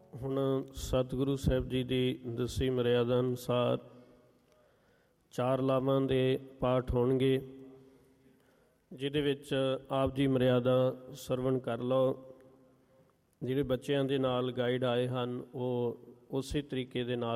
ਹੁਣ ਸਤਿਗੁਰੂ ਸਾਹਿਬ ਜੀ ਦੀ ਦੱਸੀ ਮਰਿਆਦਾ ਅਨੁਸਾਰ 4 ਲਾਵਾਂ ਦੇ ਪਾਠ ਹੋਣਗੇ, ਜਿਹਦੇ ਵਿੱਚ ਆਪ ਜੀ ਮਰਿਆਦਾ ਸਰਵਣ ਕਰ ਲਓ। ਜਿਹੜੇ ਬੱਚਿਆਂ ਦੇ ਨਾਲ ਗਾਈਡ ਆਏ ਹਨ ਉਹ ਉਸੇ ਤਰੀਕੇ ਦੇ ਨਾਲ